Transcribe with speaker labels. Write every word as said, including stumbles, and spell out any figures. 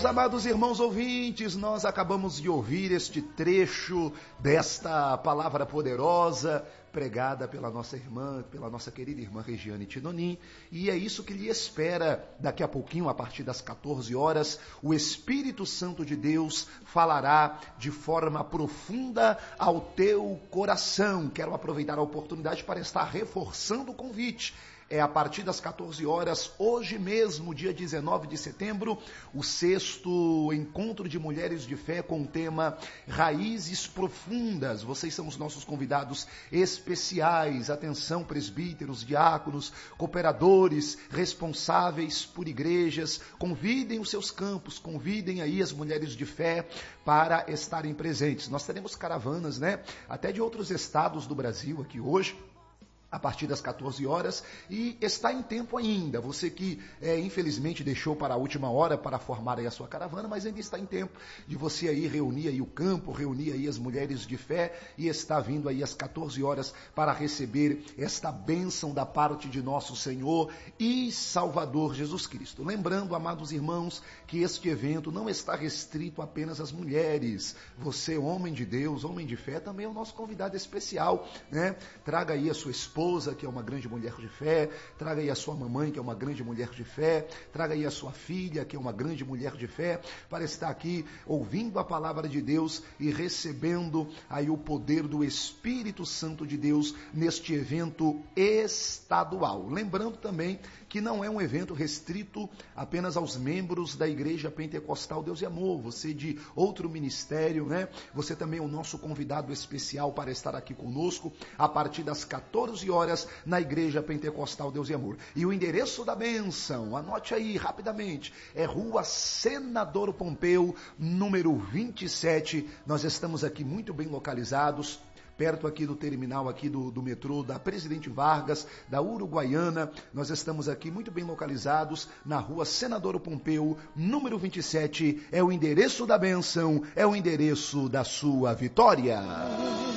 Speaker 1: Meus amados irmãos ouvintes, nós acabamos de ouvir este trecho desta palavra poderosa pregada pela nossa irmã, pela nossa querida irmã Regiane Tinonim, e é isso que lhe espera daqui a pouquinho, a partir das quatorze horas, o Espírito Santo de Deus falará de forma profunda ao teu coração. Quero aproveitar a oportunidade para estar reforçando o convite. É a partir das quatorze horas, hoje mesmo, dia dezenove de setembro, o sexto encontro de mulheres de fé com o tema Raízes Profundas. Vocês são os nossos convidados especiais. Atenção, presbíteros, diáconos, cooperadores, responsáveis por igrejas. Convidem os seus campos, convidem aí as mulheres de fé para estarem presentes. Nós teremos caravanas, né? Até de outros estados do Brasil aqui hoje, a partir das quatorze horas, e está em tempo ainda. Você que, é, infelizmente, deixou para a última hora para formar aí a sua caravana, mas ainda está em tempo de você aí reunir aí o campo, reunir aí as mulheres de fé e está vindo aí às quatorze horas para receber esta bênção da parte de nosso Senhor e Salvador Jesus Cristo. Lembrando, amados irmãos, que este evento não está restrito apenas às mulheres. Você, homem de Deus, homem de fé, também é o nosso convidado especial, né? Traga aí a sua esposa, que é uma grande mulher de fé, traga aí a sua mamãe, que é uma grande mulher de fé, traga aí a sua filha, que é uma grande mulher de fé, para estar aqui ouvindo a palavra de Deus e recebendo aí o poder do Espírito Santo de Deus neste evento estadual. Lembrando também que não é um evento restrito apenas aos membros da Igreja Pentecostal Deus e Amor. Você de outro ministério, né? Você também é o nosso convidado especial para estar aqui conosco a partir das quatorze horas na Igreja Pentecostal Deus e Amor. E o endereço da bênção, anote aí rapidamente, é Rua Senador Pompeu, número vinte e sete. Nós estamos aqui muito bem localizados, perto aqui do terminal aqui do, do metrô da Presidente Vargas, da Uruguaiana. Nós estamos aqui muito bem localizados na Rua Senador Pompeu, número vinte e sete. É o endereço da bênção, é o endereço da sua vitória.